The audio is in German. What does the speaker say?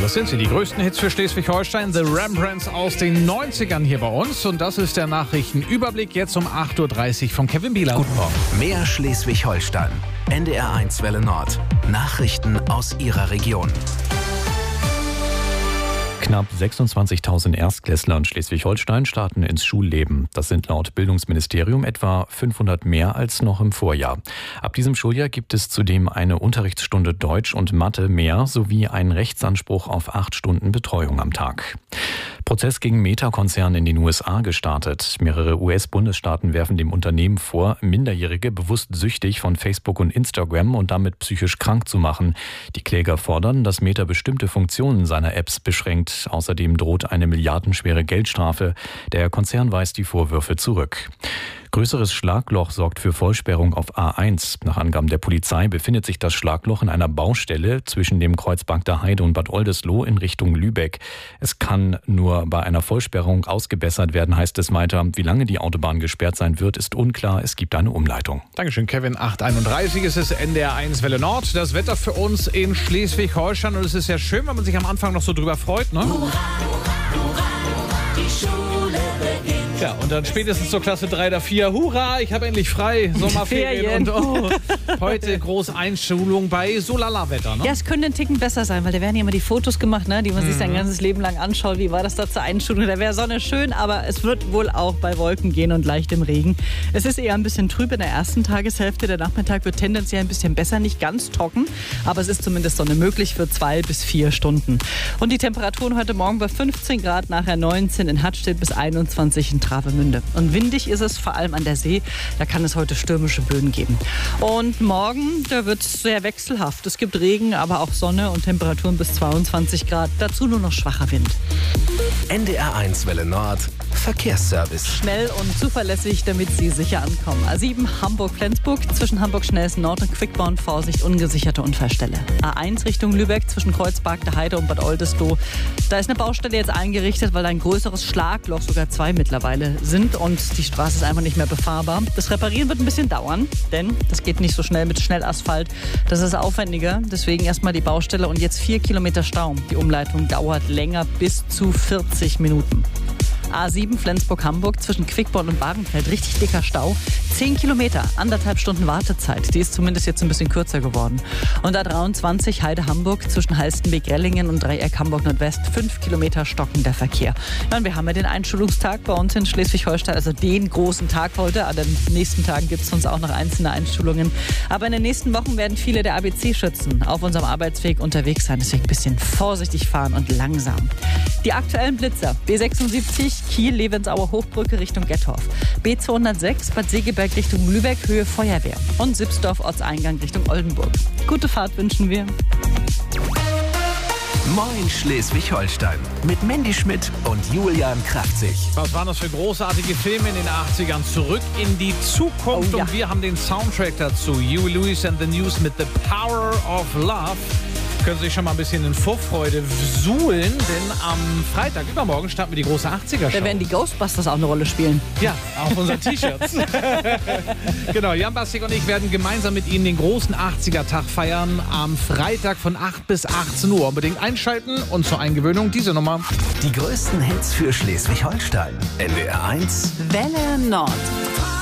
das sind sie, die größten Hits für Schleswig-Holstein. The Rembrandts aus den 90ern hier bei uns. Und das ist der Nachrichtenüberblick jetzt um 8.30 Uhr von Kevin Bieler. Guten Morgen. Mehr Schleswig-Holstein. NDR1 Welle Nord. Nachrichten aus Ihrer Region. Knapp 26.000 Erstklässler in Schleswig-Holstein starten ins Schulleben. Das sind laut Bildungsministerium etwa 500 mehr als noch im Vorjahr. Ab diesem Schuljahr gibt es zudem eine Unterrichtsstunde Deutsch und Mathe mehr sowie einen Rechtsanspruch auf 8 Stunden Betreuung am Tag. Prozess gegen Meta-Konzern in den USA gestartet. Mehrere US-Bundesstaaten werfen dem Unternehmen vor, Minderjährige bewusst süchtig von Facebook und Instagram und damit psychisch krank zu machen. Die Kläger fordern, dass Meta bestimmte Funktionen seiner Apps beschränkt. Außerdem droht eine milliardenschwere Geldstrafe. Der Konzern weist die Vorwürfe zurück. Größeres Schlagloch sorgt für Vollsperrung auf A1. Nach Angaben der Polizei befindet sich das Schlagloch in einer Baustelle zwischen dem Kreuz Bagda Heide und Bad Oldesloe in Richtung Lübeck. Es kann nur bei einer Vollsperrung ausgebessert werden, heißt es weiter. Wie lange die Autobahn gesperrt sein wird, ist unklar. Es gibt eine Umleitung. Dankeschön, Kevin. 8.31 ist es NDR1 Welle Nord. Das Wetter für uns in Schleswig-Holstein. Und es ist ja schön, wenn man sich am Anfang noch so drüber freut, ne? Hurra, hurra, die Schule beginnt. Ja, und dann spätestens zur Klasse 3 oder 4. Hurra, ich habe endlich frei. Sommerferien. Und heute groß Einschulung bei Solala-Wetter. Ne? Ja, es könnte ein Ticken besser sein, weil da werden ja immer die Fotos gemacht, ne, die man sich sein ganzes Leben lang anschaut. Wie war das da zur Einschulung? Da wäre Sonne schön, aber es wird wohl auch bei Wolken gehen und leichtem Regen. Es ist eher ein bisschen trüb in der ersten Tageshälfte. Der Nachmittag wird tendenziell ein bisschen besser, nicht ganz trocken, aber es ist zumindest Sonne möglich für 2 bis 4 Stunden. Und die Temperaturen heute Morgen bei 15 Grad, nachher 19 in Hattstedt bis 21 in Travemünde. Und windig ist es vor allem an der See. Da kann es heute stürmische Böen geben. Und morgen, da wird es sehr wechselhaft. Es gibt Regen, aber auch Sonne und Temperaturen bis 22 Grad. Dazu nur noch schwacher Wind. NDR1 Welle Nord. Verkehrsservice. Schnell und zuverlässig, damit Sie sicher ankommen. A7 Hamburg-Flensburg, zwischen Hamburg-Schnellsen Nord und Quickborn, Vorsicht, ungesicherte Unfallstelle. A1 Richtung Lübeck, zwischen Kreuz Bagda Heide und Bad Oldesloe. Da ist eine Baustelle jetzt eingerichtet, weil ein größeres Schlagloch, sogar 2 mittlerweile, sind und die Straße ist einfach nicht mehr befahrbar. Das Reparieren wird ein bisschen dauern, denn das geht nicht so schnell mit Schnellasphalt. Das ist aufwendiger, deswegen erstmal die Baustelle und jetzt 4 Kilometer Stau. Die Umleitung dauert länger, bis zu 40 Minuten. A7 Flensburg-Hamburg zwischen Quickborn und Badenfeld. Richtig dicker Stau. 10 Kilometer, 1,5 Stunden Wartezeit. Die ist zumindest jetzt ein bisschen kürzer geworden. Und A23 Heide-Hamburg zwischen Halstenbek-Rellingen und Dreieck Hamburg-Nordwest. 5 Kilometer stockender Verkehr. Ja, und wir haben ja den Einschulungstag bei uns in Schleswig-Holstein. Also den großen Tag heute. An den nächsten Tagen gibt es uns auch noch einzelne Einschulungen. Aber in den nächsten Wochen werden viele der ABC-Schützen auf unserem Arbeitsweg unterwegs sein. Deswegen ein bisschen vorsichtig fahren und langsam. Die aktuellen Blitzer. B76 Kiel, Levensauer Hochbrücke Richtung Gettorf. B206 Bad Segeberg Richtung Lübeck, Höhe Feuerwehr. Und Sipsdorf Ortseingang Richtung Oldenburg. Gute Fahrt wünschen wir. Moin Schleswig-Holstein. Mit Mandy Schmidt und Julian Kraftzig. Was waren das für großartige Filme in den 80ern? Zurück in die Zukunft. Oh ja. Und wir haben den Soundtrack dazu. Huey Lewis and the News mit The Power of Love. Können Sie sich schon mal ein bisschen in Vorfreude suhlen, denn am Freitag, übermorgen, starten wir die große 80er-Show. Da werden die Ghostbusters auch eine Rolle spielen. Ja, auf unseren T-Shirts. Genau, Jan Bastik und ich werden gemeinsam mit Ihnen den großen 80er-Tag feiern. Am Freitag von 8 bis 18 Uhr. Unbedingt einschalten und zur Eingewöhnung diese Nummer. Die größten Hits für Schleswig-Holstein. NDR1 Welle Nord.